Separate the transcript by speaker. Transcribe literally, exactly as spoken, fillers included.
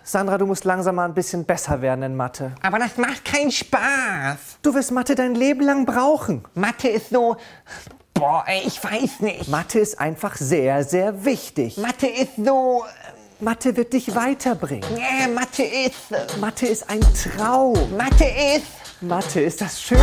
Speaker 1: Sandra, du musst langsam mal ein bisschen besser werden in Mathe.
Speaker 2: Aber das macht keinen Spaß.
Speaker 1: Du wirst Mathe dein Leben lang brauchen.
Speaker 2: Mathe ist so... Boah, ey, ich weiß nicht.
Speaker 1: Mathe ist einfach sehr, sehr wichtig.
Speaker 2: Mathe ist so...
Speaker 1: Mathe wird dich weiterbringen.
Speaker 2: Nee, Mathe ist...
Speaker 1: Mathe ist ein Traum.
Speaker 2: Mathe ist...
Speaker 1: Mathe ist das Schönste.